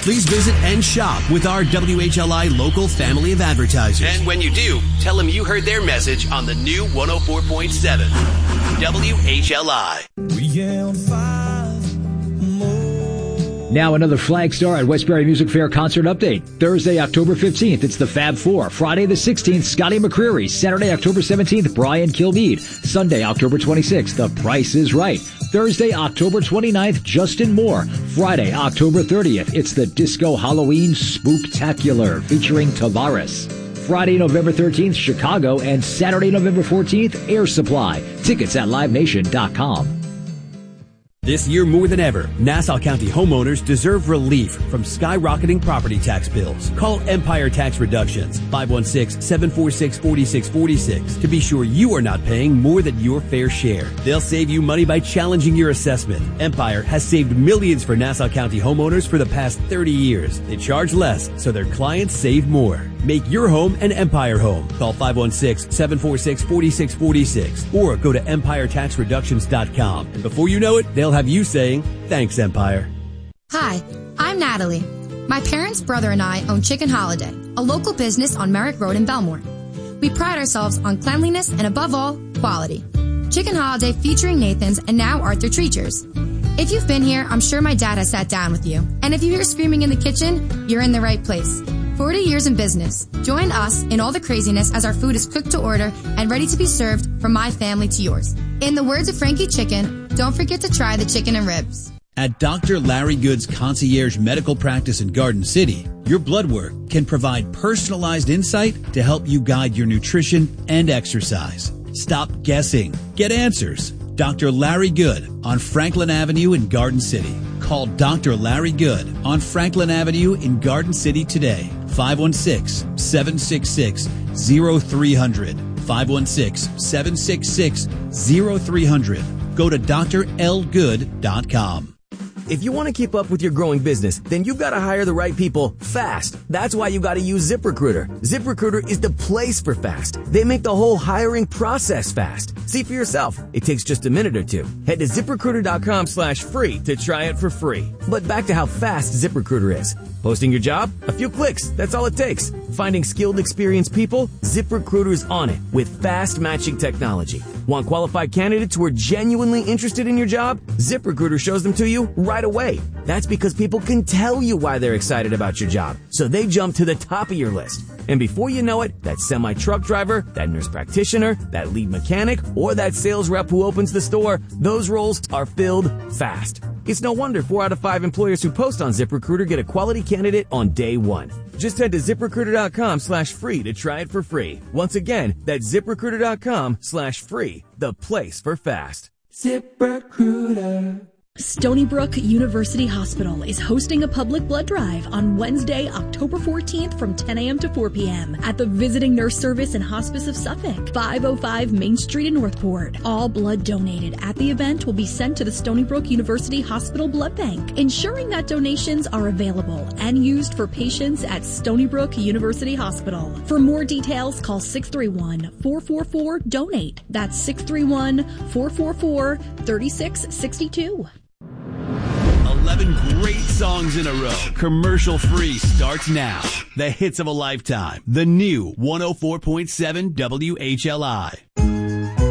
Please visit and shop with our WHLI local family of advertisers. And when you do, tell them you heard their message on the new 104.7 WHLI. We yelled 5 more. Now another flag star at Westbury Music Fair concert update. Thursday, October 15th, it's the Fab Four. Friday the 16th, Scotty McCreery. Saturday, October 17th, Brian Kilmeade. Sunday, October 26th, The Price is Right. Thursday, October 29th, Justin Moore. Friday, October 30th, it's the Disco Halloween Spooktacular featuring Tavares. Friday, November 13th, Chicago, and Saturday, November 14th, Air Supply. Tickets at LiveNation.com. This year more than ever, Nassau County homeowners deserve relief from skyrocketing property tax bills. Call Empire Tax Reductions, 516-746-4646, to be sure you are not paying more than your fair share. They'll save you money by challenging your assessment. Empire has saved millions for Nassau County homeowners for the past 30 years. They charge less, so their clients save more. Make your home an Empire home. Call 516-746-4646 or go to EmpireTaxReductions.com. And before you know it, they'll have you saying, thanks, Empire. Hi, I'm Natalie. My parents, brother, and I own Chicken Holiday, a local business on Merrick Road in Belmore. We pride ourselves on cleanliness and, above all, quality. Chicken Holiday featuring Nathan's and now Arthur Treachers. If you've been here, I'm sure my dad has sat down with you. And if you hear screaming in the kitchen, you're in the right place. 40 years in business. Join us in all the craziness as our food is cooked to order and ready to be served from my family to yours. In the words of Frankie Chicken, don't forget to try the chicken and ribs. At Dr. Larry Good's Concierge Medical Practice in Garden City, your blood work can provide personalized insight to help you guide your nutrition and exercise. Stop guessing. Get answers. Dr. Larry Good on Franklin Avenue in Garden City. Call Dr. Larry Good on Franklin Avenue in Garden City today. 516-766-0300. 516-766-0300. Go to drlgood.com. If you want to keep up with your growing business, then you've got to hire the right people fast. That's why you got to use ZipRecruiter. ZipRecruiter is the place for fast. They make the whole hiring process fast. See for yourself. It takes just a minute or two. Head to ZipRecruiter.com/free to try it for free. But back to how fast ZipRecruiter is. Posting your job? A few clicks. That's all it takes. Finding skilled, experienced people? ZipRecruiter's on it with fast matching technology. Want qualified candidates who are genuinely interested in your job? ZipRecruiter shows them to you right away. That's because people can tell you why they're excited about your job, so they jump to the top of your list. And before you know it, that semi-truck driver, that nurse practitioner, that lead mechanic, or that sales rep who opens the store, those roles are filled fast. It's no wonder 4 out of 5 employers who post on ZipRecruiter get a quality candidate on day one. Just head to ZipRecruiter.com/free to try it for free. Once again, that's ZipRecruiter.com/free, the place for fast. ZipRecruiter. Stony Brook University Hospital is hosting a public blood drive on Wednesday, October 14th from 10 a.m. to 4 p.m. at the Visiting Nurse Service and Hospice of Suffolk, 505 Main Street in Northport. All blood donated at the event will be sent to the Stony Brook University Hospital Blood Bank, ensuring that donations are available and used for patients at Stony Brook University Hospital. For more details, call 631-444-DONATE. That's 631-444-3662. 11 great songs in a row. Commercial free starts now. The hits of a lifetime. The new 104.7 WHLI.